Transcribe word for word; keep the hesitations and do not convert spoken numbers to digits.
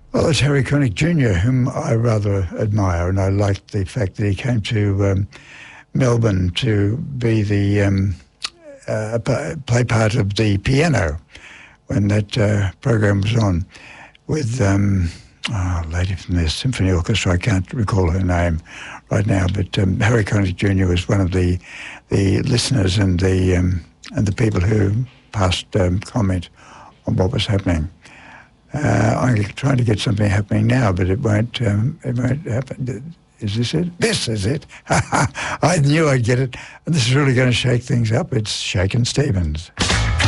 Well, it's Harry Connick Junior, whom I rather admire, and I liked the fact that he came to um, Melbourne to be the um, uh, play part of the piano when that uh, program was on with um, oh, a lady from the Symphony Orchestra. I can't recall her name right now, but um, Harry Connick Junior was one of the the listeners and the um, and the people who passed um, comment on what was happening. Uh, I'm trying to get something happening now, but it won't. Um, it won't happen. Is this it? This is it. I knew I'd get it. And this is really going to shake things up. It's Shakin' Stevens.